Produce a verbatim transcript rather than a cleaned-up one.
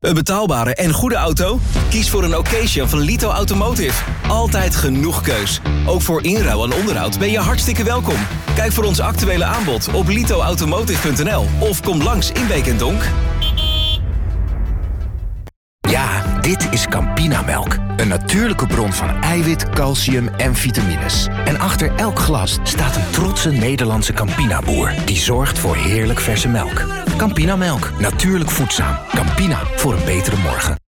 Een betaalbare en goede auto? Kies voor een Occasion van Lito Automotive. Altijd genoeg keus. Ook voor inruil en onderhoud ben je hartstikke welkom. Kijk voor ons actuele aanbod op lito automotive punt n l of kom langs in Beek en Donk. Ja, dit is Campina-melk. Een natuurlijke bron van eiwit, calcium en vitamines. En achter elk glas staat een trotse Nederlandse Campina-boer... die zorgt voor heerlijk verse melk. Campina-melk, natuurlijk voedzaam. Campina, voor een betere morgen.